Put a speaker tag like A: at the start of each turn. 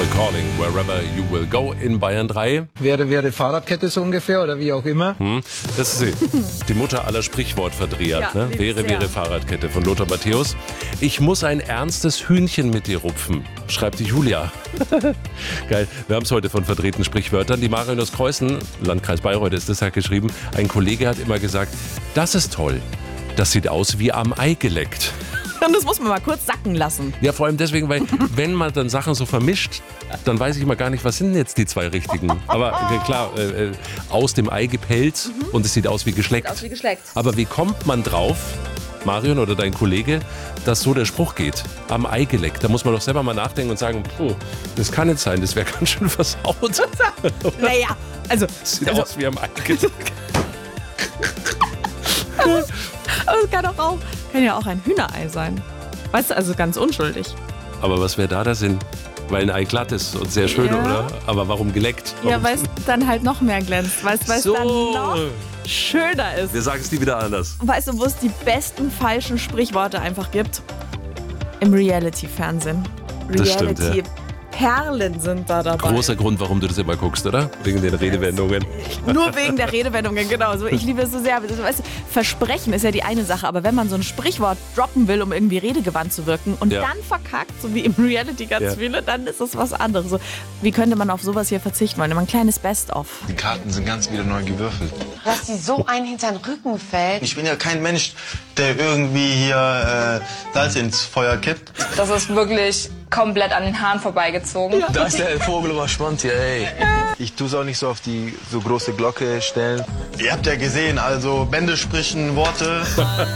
A: will calling wherever you will go in Bayern 3.
B: Wäre Fahrradkette so ungefähr oder wie auch immer.
A: Das ist sie. Die Mutter aller Sprichwortverdreher.
C: Ja,
A: Ne? Wäre Fahrradkette von Lothar Matthäus. Ich muss ein ernstes Hühnchen mit dir rupfen, schreibt die Julia. Geil. Wir haben es heute von verdrehten Sprichwörtern. Die Marion aus Kreuzen, Landkreis Bayreuth, ist das, hat geschrieben, ein Kollege hat immer gesagt, das ist toll. Das sieht aus wie am Ei geleckt.
C: Und das muss man mal kurz sacken lassen.
A: Ja, vor allem deswegen, weil wenn man dann Sachen so vermischt, dann weiß ich immer gar nicht, was sind jetzt die zwei richtigen. Aber klar, aus dem Ei gepellt und es sieht aus wie geschleckt.
C: Sieht aus wie geschleckt.
A: Aber wie kommt man drauf, Marion oder dein Kollege, dass so der Spruch geht? Am Ei geleckt. Da muss man doch selber mal nachdenken und sagen, das kann nicht sein, das wäre ganz schön versaut.
C: Naja, also...
A: Sieht aus wie am Ei geleckt.
C: Aber es kann ja auch ein Hühnerei sein. Weißt du, also ganz unschuldig.
A: Aber was wäre da der Sinn? Weil ein Ei glatt ist und sehr schön,
C: Ja.
A: oder? Aber warum geleckt?
C: Ja,
A: Warum?
C: weil es dann halt noch mehr glänzt. Weißt du, weil es dann noch schöner ist.
A: Wir sagen es nie wieder anders.
C: Weißt du, wo es die besten falschen Sprichworte einfach gibt? Im Reality-Fernsehen.
A: Das stimmt, ja.
C: Perlen sind da dabei.
A: Großer Grund, warum du das immer guckst, oder? Wegen den Redewendungen.
C: Nur wegen der Redewendungen, genau. So, ich liebe es so sehr. Weißt du, Versprechen ist ja die eine Sache, aber wenn man so ein Sprichwort droppen will, um irgendwie redegewandt zu wirken und
A: Ja.
C: dann verkackt, so wie im Reality ganz viele, dann ist das was anderes. So, wie könnte man auf sowas hier verzichten wollen? Immer ein kleines Best-of.
D: Die Karten sind ganz wieder neu gewürfelt.
E: Dass die so einen hinter den Rücken fällt.
D: Ich bin ja kein Mensch, der irgendwie hier Salz ins Feuer kippt.
F: Das ist wirklich komplett an den Haaren vorbeigezogen.
D: Da ist der Vogel überspannt hier, ey. Ich tue es auch nicht so auf die so große Glocke stellen. Ihr habt ja gesehen, also Bände sprechen Worte.